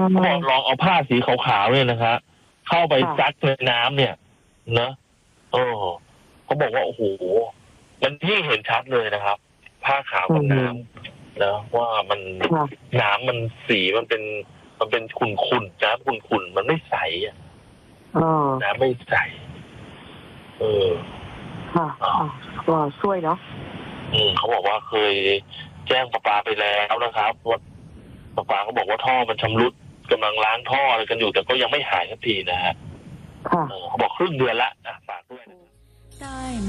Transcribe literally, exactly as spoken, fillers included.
เขาบอกลองเอาผ้าสีขาวๆเนี่ยนะครับเข้าไปซักในน้ำเนี่ยนะโอ้เขาบอกว่าโอ้โหมันที่เห็นชัดเลยนะครับผ้าขาวกับน้ำนะว่ามันน้ำมันสีมันเป็นมันเป็นขุ่นๆน้ำขุ่นๆมันไม่ใสอ่ะน้ำไม่ใสเออค่ะก็ช่วยเนาะอืมเขาบอกว่าเคยแจ้งประปาไปแล้วนะครับว่าประปาเขาบอกว่าท่อมันชำรุดกำลังล้างท่ออะไรกันอยู่แต่ก็ยังไม่หายสักทีนะฮะเขาบอกครึ่งเดือนละฝากด้วย